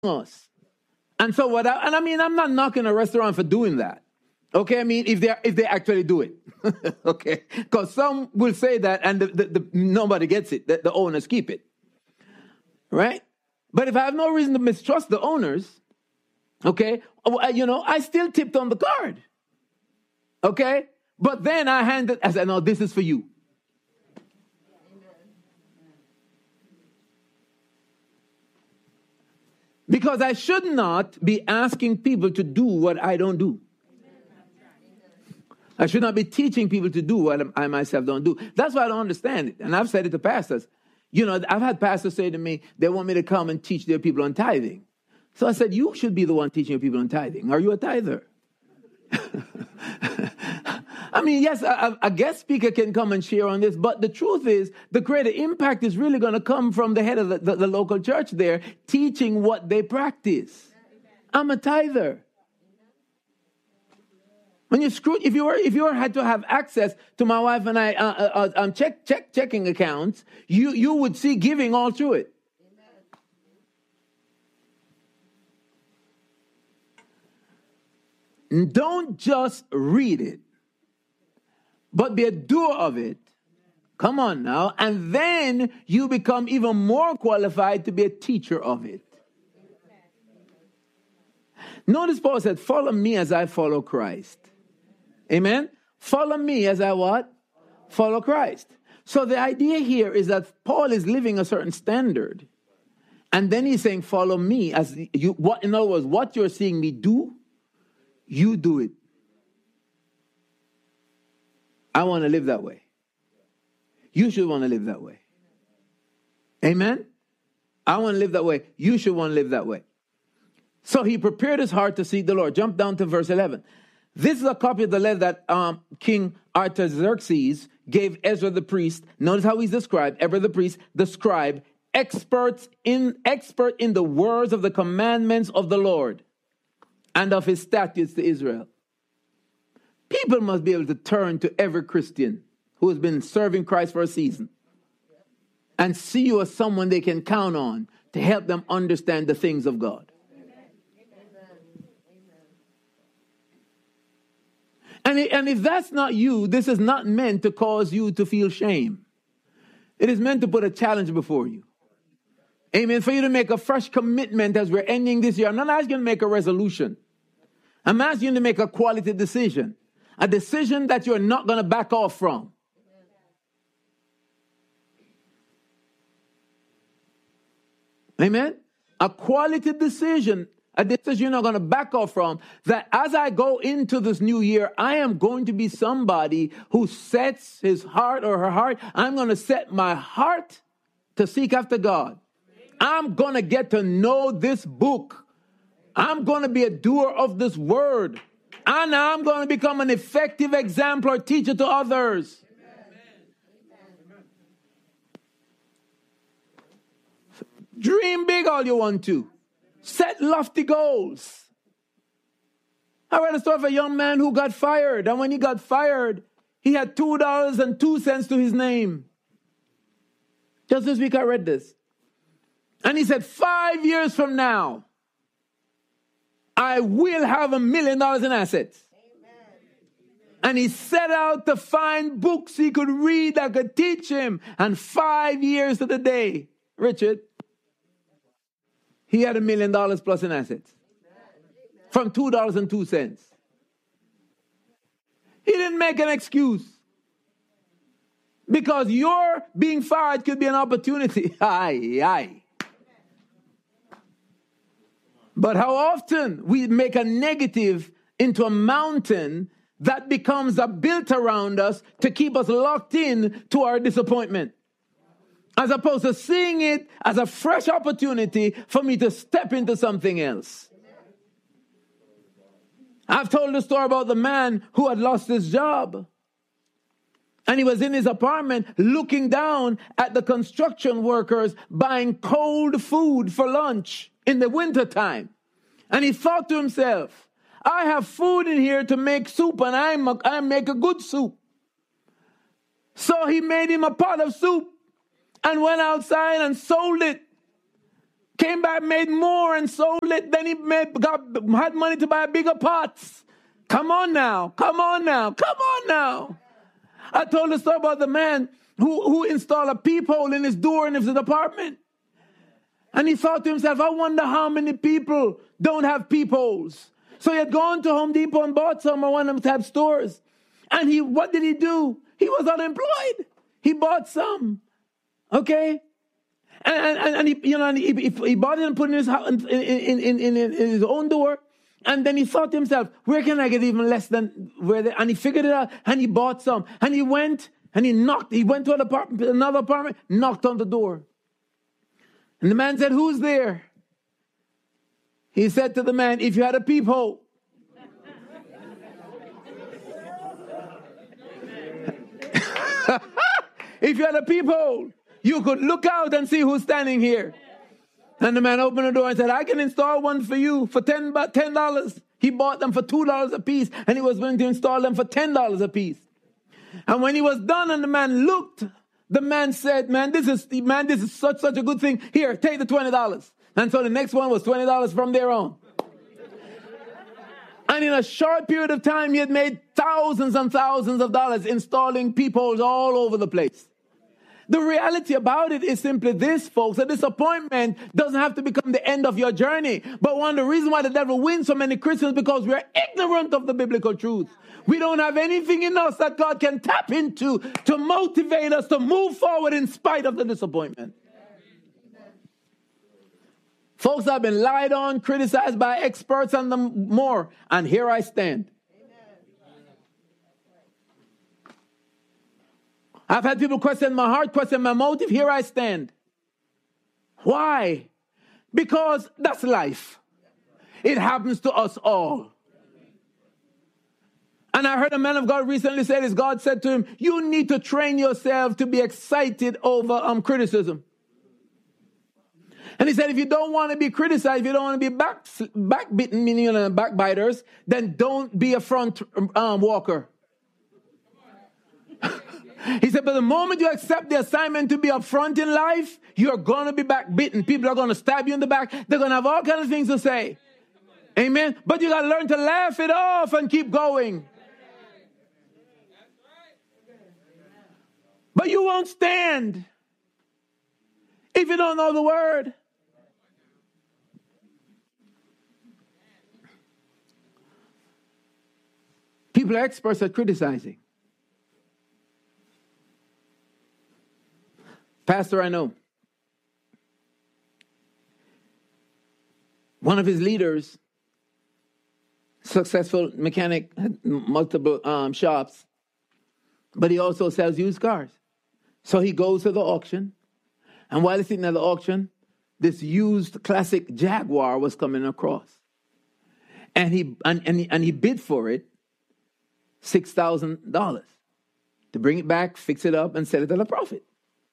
us. And so I'm not knocking a restaurant for doing that. Okay, I mean, if they actually do it. Okay, because some will say that and nobody gets it, the owners keep it. Right? But if I have no reason to mistrust the owners, okay, I still tipped on the card. Okay? But then I handed, I said, no, this is for you. Because I should not be asking people to do what I don't do. I should not be teaching people to do what I myself don't do. That's why I don't understand it. And I've said it to pastors. I've had pastors say to me, they want me to come and teach their people on tithing. So I said, you should be the one teaching your people on tithing. Are you a tither? I mean, yes, a guest speaker can come and share on this, but the truth is the greater impact is really going to come from the head of the local church there teaching what they practice. I'm a tither. When if you had to have access to my wife and I checking accounts, you would see giving all through it. Don't just read it, but be a doer of it. Come on now. And then you become even more qualified to be a teacher of it. Notice Paul said, follow me as I follow Christ. Amen? Follow me as I what? Follow Christ. So the idea here is that Paul is living a certain standard. And then he's saying, follow me as you. In other words, what you're seeing me do, you do it. I want to live that way. You should want to live that way. Amen? I want to live that way. You should want to live that way. So he prepared his heart to seek the Lord. Jump down to verse 11. This is a copy of the letter that King Artaxerxes gave Ezra the priest. Notice how he's described. Ezra the priest, the scribe, expert in the words of the commandments of the Lord and of his statutes to Israel. People must be able to turn to every Christian who has been serving Christ for a season and see you as someone they can count on to help them understand the things of God. And if that's not you, this is not meant to cause you to feel shame. It is meant to put a challenge before you. Amen. For you to make a fresh commitment as we're ending this year. I'm not asking you to make a resolution. I'm asking you to make a quality decision. A decision that you're not going to back off from. Amen. A quality decision. A decision you're not going to back off from, that as I go into this new year, I am going to be somebody who sets his heart or her heart. I'm going to set my heart to seek after God. I'm going to get to know this book. I'm going to be a doer of this word. And I'm going to become an effective example or teacher to others. Dream big all you want to. Set lofty goals. I read a story of a young man who got fired. And when he got fired, he had $2.02 to his name. Just this week I read this. And he said, 5 years from now, I will have $1 million in assets. Amen. And he set out to find books he could read that could teach him. And 5 years to the day, Richard, he had $1 million plus in assets. From $2.02. He didn't make an excuse. Because your being fired could be an opportunity. Aye. But how often we make a negative into a mountain that becomes a built around us to keep us locked in to our disappointment. As opposed to seeing it as a fresh opportunity for me to step into something else. I've told the story about the man who had lost his job. And he was in his apartment looking down at the construction workers buying cold food for lunch in the wintertime. And he thought to himself, I have food in here to make soup and I make a good soup. So he made him a pot of soup and went outside and sold it Came back, made more and sold it. Then he had money to buy bigger pots. Come on now. Come on now. Come on now. I told the story about the man who installed a peephole in his door in his apartment. And he thought to himself, I wonder how many people don't have peepholes. So he had gone to Home Depot and bought some or one of them type stores. And what did he do? He was unemployed. He bought some. Okay? And he bought it and put it in his house, in his own door. And then he thought to himself, where can I get even less than where they? And he figured it out and he bought some. And he went and he knocked. He went to another apartment, knocked on the door. And the man said, who's there? He said to the man, if you had a peephole. If you had a peephole, you could look out and see who's standing here. And the man opened the door and said, I can install one for you for $10. He bought them for $2 a piece, and he was willing to install them for $10 a piece. And when he was done and the man looked, the man said, man, this is such a good thing. Here, take the $20. And so the next one was $20 from there on. And in a short period of time, he had made thousands and thousands of dollars installing peepholes all over the place. The reality about it is simply this, folks. A disappointment doesn't have to become the end of your journey. But one of the reasons why the devil wins so many Christians is because we are ignorant of the biblical truth. We don't have anything in us that God can tap into to motivate us to move forward in spite of the disappointment. Folks, I've been lied on, criticized by experts and them more. And here I stand. I've had people question my heart, question my motive. Here I stand. Why? Because that's life. It happens to us all. And I heard a man of God recently say this. God said to him, you need to train yourself to be excited over criticism. And he said, if you don't want to be criticized, if you don't want to be backbitten, meaning backbiters, then don't be a front walker. He said, but the moment you accept the assignment to be up front in life, you're going to be backbitten. People are going to stab you in the back. They're going to have all kinds of things to say. Amen. But you got to learn to laugh it off and keep going. But you won't stand if you don't know the word. People are experts at criticizing. Pastor I know, one of his leaders, successful mechanic, had multiple shops, but he also sells used cars. So he goes to the auction, and while he's sitting at the auction, this used classic Jaguar was coming across, and he bid for it $6,000 to bring it back, fix it up, and sell it at a profit.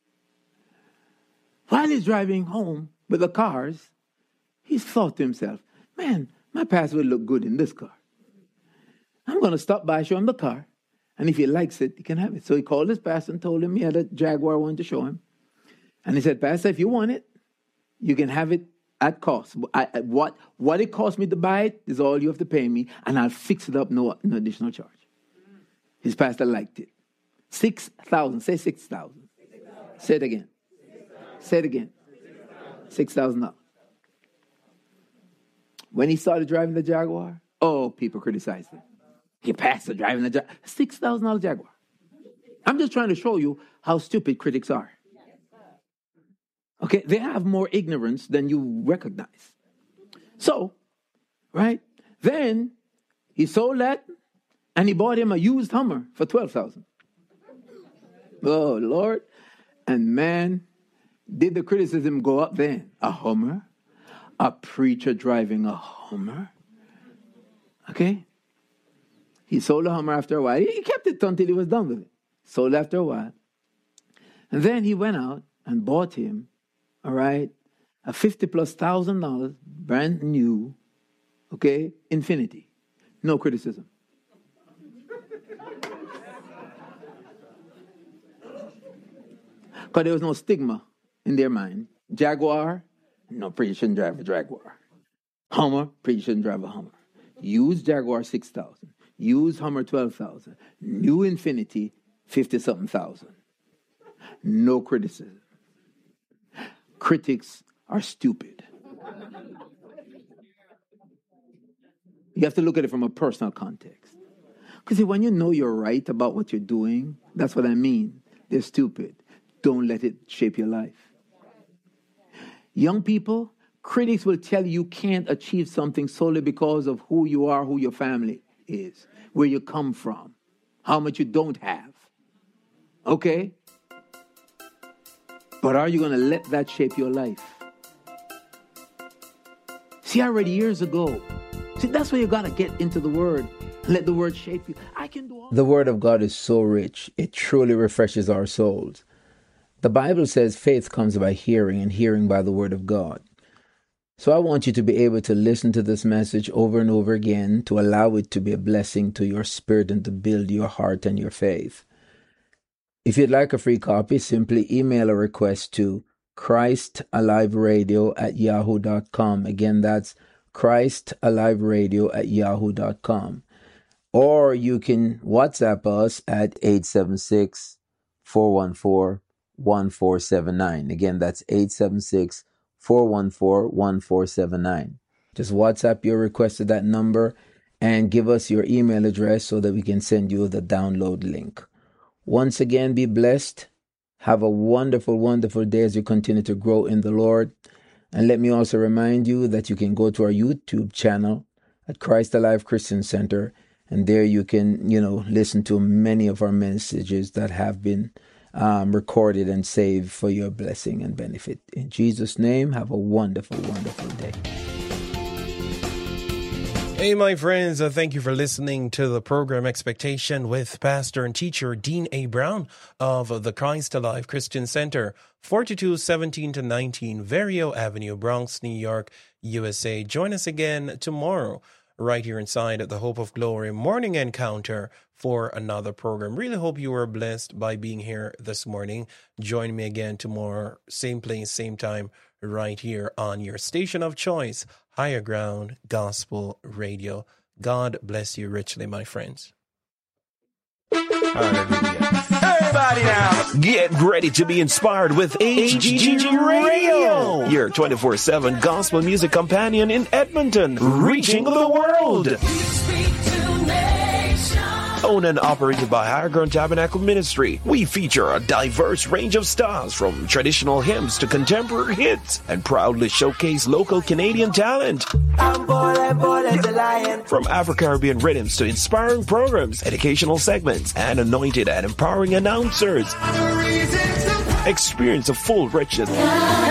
While he's driving home with the cars, he thought to himself, man, my pastor would look good in this car. I'm going to stop by, show him the car, and if he likes it, he can have it. So he called his pastor and told him he had a Jaguar wanted to show him. And he said, Pastor, if you want it, you can have it at cost. What it cost me to buy it is all you have to pay me, and I'll fix it up, no additional charge. His pastor liked it. 6,000. Say 6,000. Say it again. Say it again. $6,000. When he started driving the Jaguar, people criticized him. He pastor driving the Jaguar. $6,000 Jaguar. I'm just trying to show you how stupid critics are. Okay, they have more ignorance than you recognize. So, right, then he sold that and he bought him a used Hummer for $12,000. Oh, Lord. And man, did the criticism go up then? A Hummer? A preacher driving a Hummer? Okay? He sold the Hummer after a while. He kept it until he was done with it. Sold after a while. And then he went out and bought him, all right, a $50,000+, brand new, okay, Infinity. No criticism. Because there was no stigma in their mind. Jaguar, No, preacher shouldn't drive a Jaguar. Hummer, preacher shouldn't drive a Hummer. Use Jaguar 6,000. Use Hummer 12,000. New Infiniti 50-something thousand. No criticism. Critics are stupid. You have to look at it from a personal context. Because when you know you're right about what you're doing, that's what I mean. They're stupid. Don't let it shape your life. Young people, critics will tell you can't achieve something solely because of who you are, who your family is, where you come from, how much you don't have. Okay? But are you going to let that shape your life? See, I read years ago. See, that's where you got to get into the Word. Let the Word shape you. I can do all. The Word of God is so rich. It truly refreshes our souls. The Bible says faith comes by hearing, and hearing by the Word of God. So I want you to be able to listen to this message over and over again to allow it to be a blessing to your spirit and to build your heart and your faith. If you'd like a free copy, simply email a request to ChristAliveRadio@yahoo.com. Again, that's ChristAliveRadio@yahoo.com. Or you can WhatsApp us at 876-414-1479. Again, that's 876-414-1479. Just WhatsApp your request to that number and give us your email address so that we can send you the download link. Once again, be blessed. Have a wonderful, wonderful day as you continue to grow in the Lord. And let me also remind you that you can go to our YouTube channel at Christ Alive Christian Center. And there you can, listen to many of our messages that have been recorded and saved for your blessing and benefit. In Jesus' name, have a wonderful, wonderful day. Hey, my friends, thank you for listening to the program Expectation with Pastor and Teacher Dean A. Brown of the Christ Alive Christian Center, 4217-19 Verio Avenue, Bronx, New York, USA. Join us again tomorrow right here inside the Hope of Glory Morning Encounter for another program. Really hope you were blessed by being here this morning. Join me again tomorrow, same place, same time, right here on your station of choice, Higher Ground Gospel Radio. God bless you richly, my friends. Hallelujah. Everybody now, get ready to be inspired with HGG Radio, your 24/7 gospel music companion in Edmonton, reaching the world. Owned and operated by Higher Ground Tabernacle Ministry, we feature a diverse range of styles from traditional hymns to contemporary hits and proudly showcase local Canadian talent. From Afro-Caribbean rhythms to inspiring programs, educational segments, and anointed and empowering announcers. Experience a full richness